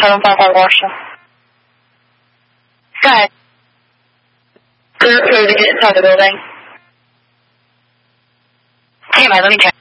755 Marshall. Good. Clear to get inside the building. Okay, let me check.